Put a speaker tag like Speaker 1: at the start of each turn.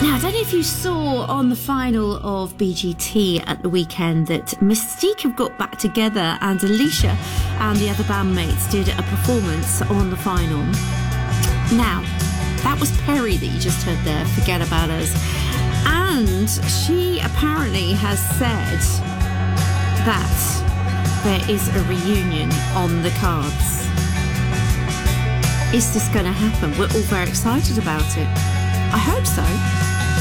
Speaker 1: Now, I don't know if you saw on the final of BGT at the weekend that Mystique have got back together and Alicia and the other bandmates did a performance on the final. Now, that was Perry that you just heard there, Forget About Us. And she apparently has said that there is a reunion on the cards. Is this going to happen? We're all very excited about it. I hope so.